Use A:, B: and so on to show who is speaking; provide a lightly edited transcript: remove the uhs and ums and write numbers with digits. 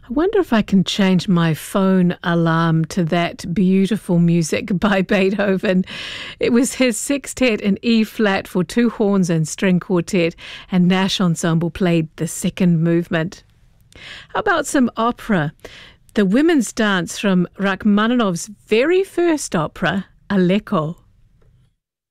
A: I wonder if I can change my phone alarm to that beautiful music by Beethoven. It was his sextet in E-flat for two horns and string quartet, and Nash Ensemble played the second movement. How about some opera? The women's dance from Rachmaninoff's very first opera, Aleko.